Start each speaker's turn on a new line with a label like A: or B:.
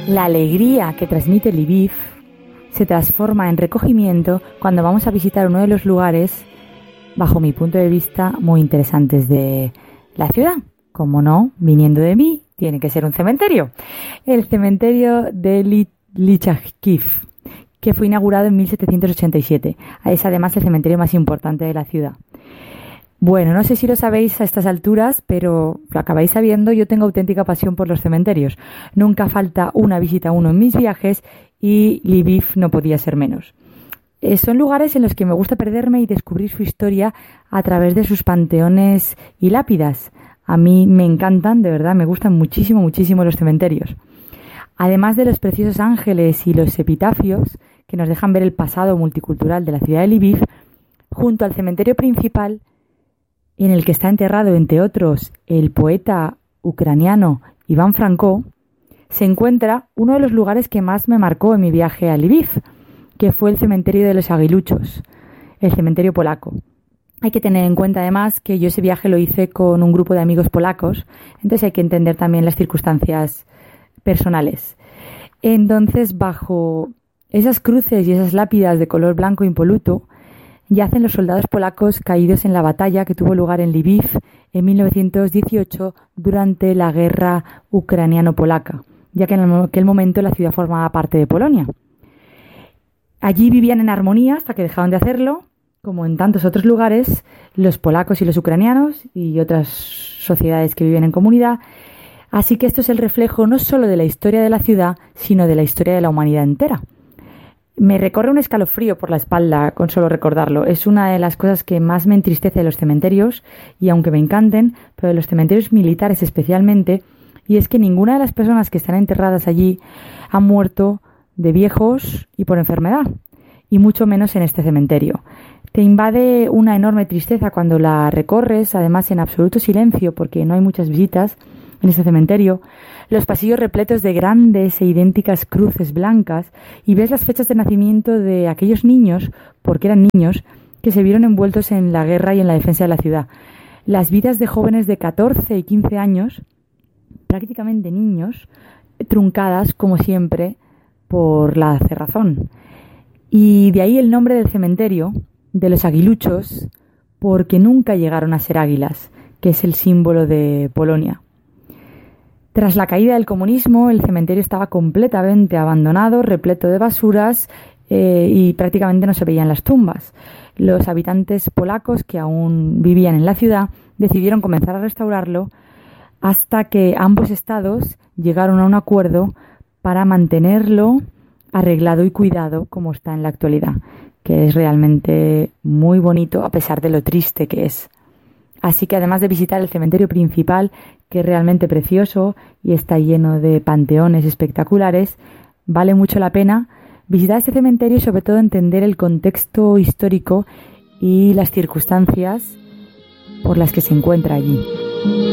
A: La alegría que transmite Lviv se transforma en recogimiento cuando vamos a visitar uno de los lugares, bajo mi punto de vista, muy interesantes de la ciudad. Como no, viniendo de mí, tiene que ser un cementerio. El cementerio de Lychakiv, que fue inaugurado en 1787. Es además el cementerio más importante de la ciudad. Bueno, no sé si lo sabéis a estas alturas, pero lo acabáis sabiendo, yo tengo auténtica pasión por los cementerios. Nunca falta una visita a uno en mis viajes y Lviv no podía ser menos. Son lugares en los que me gusta perderme y descubrir su historia a través de sus panteones y lápidas. A mí me encantan, de verdad, me gustan muchísimo, muchísimo los cementerios. Además de los preciosos ángeles y los epitafios que nos dejan ver el pasado multicultural de la ciudad de Lviv, junto al cementerio principal, en el que está enterrado, entre otros, el poeta ucraniano Iván Franko, se encuentra uno de los lugares que más me marcó en mi viaje a Lviv, que fue el cementerio de los Aguiluchos, el cementerio polaco. Hay que tener en cuenta además que yo ese viaje lo hice con un grupo de amigos polacos, entonces hay que entender también las circunstancias personales. Entonces, bajo esas cruces y esas lápidas de color blanco impoluto, yacen los soldados polacos caídos en la batalla que tuvo lugar en Lviv en 1918 durante la guerra ucraniano-polaca, ya que en aquel momento la ciudad formaba parte de Polonia. Allí vivían en armonía hasta que dejaron de hacerlo, como en tantos otros lugares, los polacos y los ucranianos y otras sociedades que viven en comunidad. Así que esto es el reflejo no solo de la historia de la ciudad, sino de la historia de la humanidad entera. Me recorre un escalofrío por la espalda con solo recordarlo. Es una de las cosas que más me entristece de los cementerios, y aunque me encanten, pero de los cementerios militares especialmente, y es que ninguna de las personas que están enterradas allí han muerto de viejos y por enfermedad, y mucho menos en este cementerio. Te invade una enorme tristeza cuando la recorres, además en absoluto silencio, porque no hay muchas visitas en este cementerio, los pasillos repletos de grandes e idénticas cruces blancas, y ves las fechas de nacimiento de aquellos niños, porque eran niños, que se vieron envueltos en la guerra y en la defensa de la ciudad. Las vidas de jóvenes de 14 y 15 años, prácticamente niños, truncadas, como siempre, por la cerrazón. Y de ahí el nombre del cementerio, de los aguiluchos, porque nunca llegaron a ser águilas, que es el símbolo de Polonia. Tras la caída del comunismo, el cementerio estaba completamente abandonado, repleto de basuras y prácticamente no se veían las tumbas. Los habitantes polacos que aún vivían en la ciudad decidieron comenzar a restaurarlo hasta que ambos estados llegaron a un acuerdo para mantenerlo arreglado y cuidado como está en la actualidad, que es realmente muy bonito a pesar de lo triste que es. Así que además de visitar el cementerio principal, que es realmente precioso y está lleno de panteones espectaculares, vale mucho la pena visitar este cementerio y sobre todo entender el contexto histórico y las circunstancias por las que se encuentra allí.